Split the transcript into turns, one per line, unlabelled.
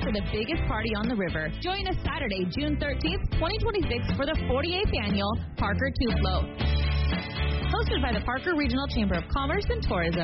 for the biggest party on the river. Join us Saturday, June 13th, 2026 for the 48th annual Parker Tube Float. Hosted by the Parker Regional Chamber of Commerce and Tourism.